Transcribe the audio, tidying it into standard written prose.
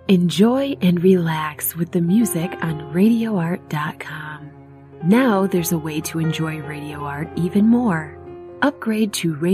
Enjoy and relax with the music on RadioArt.com. Now there's a way to enjoy Radio Art even more. Upgrade to